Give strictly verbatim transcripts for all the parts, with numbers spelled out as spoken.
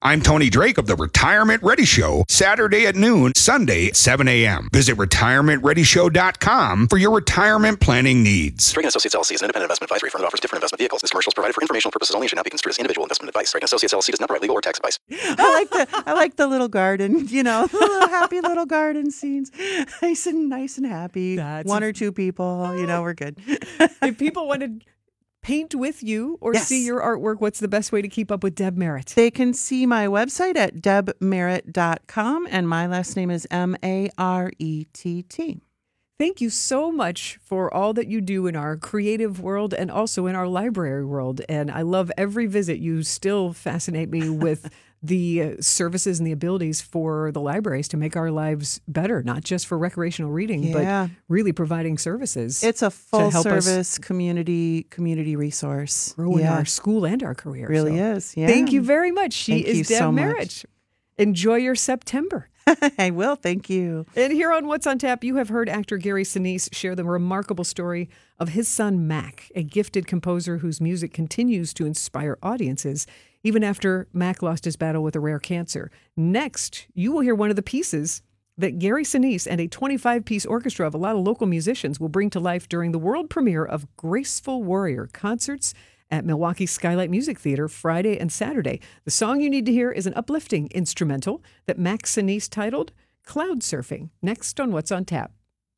I'm Tony Drake of the Retirement Ready Show, Saturday at noon, Sunday at seven a.m. Visit retirement ready show dot com for your retirement planning needs. Drake and Associates L L C is an independent investment advisory firm that offers different investment vehicles. This commercial is provided for informational purposes only and should not be construed as individual investment advice. Drake and Associates L L C does not provide legal or tax advice. I like the I like the little garden, you know, the little happy little garden scenes. Nice and nice and happy. That's One a- or two people, you know, we're good. If people want to paint with you or Yes. see your artwork, what's the best way to keep up with Deb Merritt? They can see my website at deb merritt dot com, and my last name is M A R E T T. Thank you so much for all that you do in our creative world and also in our library world. And I love every visit. You still fascinate me with the uh, services and the abilities for the libraries to make our lives better, not just for recreational reading, Yeah. but really providing services. It's a full help us service community community resource. grow in Yeah, our school and our career. really So is. Yeah. Thank you very much. She Thank is you Deb so much. Merritt. Enjoy your September. I will. Thank you. And here on What's on Tap, you have heard actor Gary Sinise share the remarkable story of his son, Mac, a gifted composer whose music continues to inspire audiences even after Mac lost his battle with a rare cancer. Next, you will hear one of the pieces that Gary Sinise and a twenty-five piece orchestra of a lot of local musicians will bring to life during the world premiere of Graceful Warrior concerts at Milwaukee Skylight Music Theater Friday and Saturday. The song you need to hear is an uplifting instrumental that Max Sinise titled Cloud Surfing. Next on What's on Tap.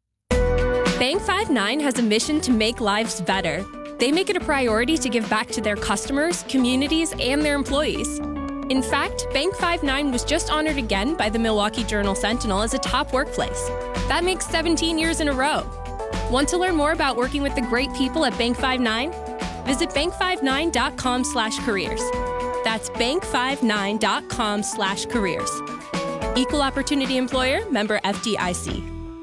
Bank five nine has a mission to make lives better. They make it a priority to give back to their customers, communities, and their employees. In fact, Bank five nine was just honored again by the Milwaukee Journal-Sentinel as a top workplace. That makes seventeen years in a row. Want to learn more about working with the great people at Bank five nine? Visit bank five nine dot com slash careers. That's bank five nine dot com slash careers. Equal Opportunity Employer, member F D I C.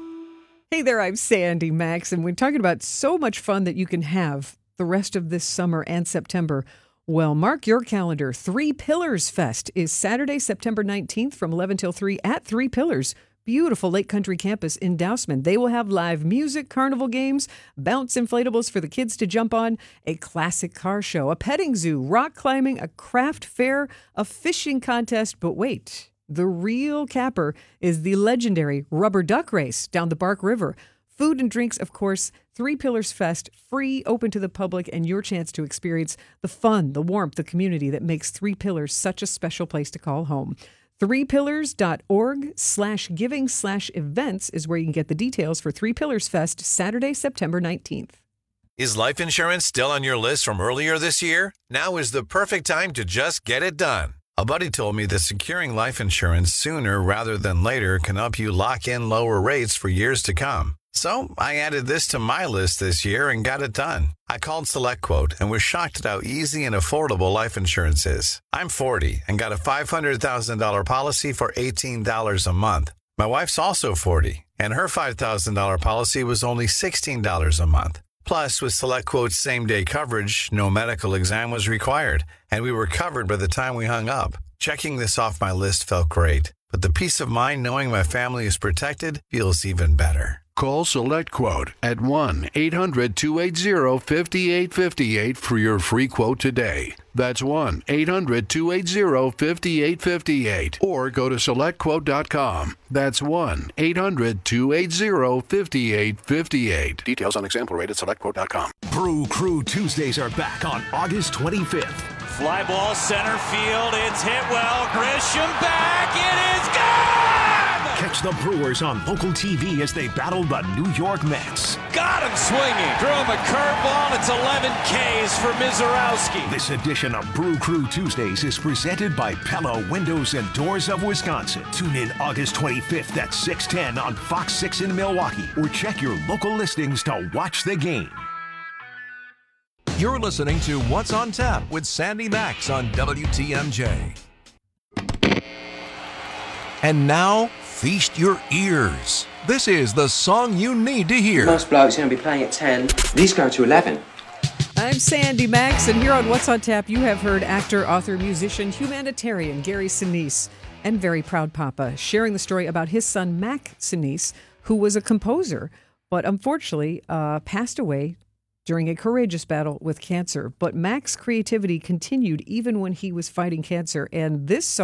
Hey there, I'm Sandy Max, and we're talking about so much fun that you can have the rest of this summer and September. Well, mark your calendar. Three Pillars Fest is Saturday, September nineteenth from eleven till three at Three Pillars. Beautiful Lake Country campus in Dousman. They will have live music, carnival games, bounce inflatables for the kids to jump on, a classic car show, a petting zoo, rock climbing, a craft fair, a fishing contest. But wait, the real capper is the legendary rubber duck race down the Bark River. Food and drinks, of course, Three Pillars Fest, free, open to the public, and your chance to experience the fun, the warmth, the community that makes Three Pillars such a special place to call home. three pillars dot org slash giving slash events is where you can get the details for Three Pillars Fest, Saturday, September nineteenth. Is life insurance still on your list from earlier this year? Now is the perfect time to just get it done. A buddy told me that securing life insurance sooner rather than later can help you lock in lower rates for years to come. So I added this to my list this year and got it done. I called SelectQuote and was shocked at how easy and affordable life insurance is. I'm forty and got a five hundred thousand dollars policy for eighteen dollars a month. My wife's also forty, and her five thousand dollars policy was only sixteen dollars a month. Plus, with SelectQuote's same-day coverage, no medical exam was required, and we were covered by the time we hung up. Checking this off my list felt great, but the peace of mind knowing my family is protected feels even better. Call SelectQuote at one eight hundred two eight zero five eight five eight for your free quote today. That's one eight hundred two eight zero five eight five eight. Or go to select quote dot com. That's one eight hundred two eight zero five eight five eight. Details on example rate at select quote dot com. Brew Crew Tuesdays are back on August twenty-fifth. Fly ball center field. It's hit well. Grisham back. It is gone! Catch the Brewers on local T V as they battle the New York Mets. Got him swinging. Threw him a curveball. It's eleven Ks for Mizorowski. This edition of Brew Crew Tuesdays is presented by Pella Windows and Doors of Wisconsin. Tune in August twenty-fifth at six ten on Fox six in Milwaukee, or check your local listings to watch the game. You're listening to What's on Tap with Sandy Max on W T M J. And now, feast your ears. This is the song you need to hear. Most blokes are going to be playing at ten. These go to eleven. I'm Sandy Max, and here on What's on Tap, you have heard actor, author, musician, humanitarian Gary Sinise, and very proud papa, sharing the story about his son, Mac Sinise, who was a composer, but unfortunately uh, passed away during a courageous battle with cancer. But Mac's creativity continued even when he was fighting cancer, and this song